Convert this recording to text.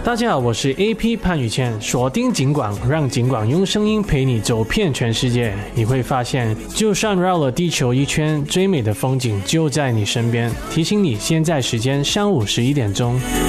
大家好，我是 AP 潘宇谦，锁定警广，让警广用声音陪你走遍全世界。你会发现，就算绕了地球一圈，最美的风景就在你身边。提醒你，现在时间上午11点钟。